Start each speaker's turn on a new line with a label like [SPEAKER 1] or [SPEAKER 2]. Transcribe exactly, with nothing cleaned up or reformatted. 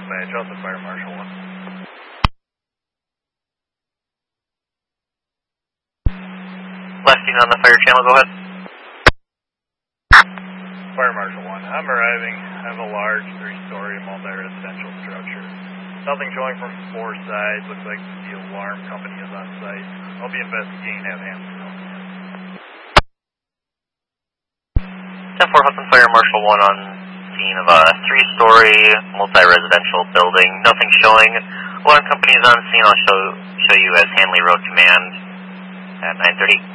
[SPEAKER 1] dispatch, also Fire Marshal one.
[SPEAKER 2] Last unit on the fire channel, go ahead.
[SPEAKER 1] Fire Marshal one, I'm arriving. I have a large three-story multi-residential structure. Nothing showing from four sides. Looks like the alarm company is on site. I'll be investigating that hands.
[SPEAKER 2] ten four Hudson Fire Marshal one on scene of a three-story multi-residential building. Nothing showing. Alarm company is on scene. I'll show, show you as Hanley Road Command at nine thirty.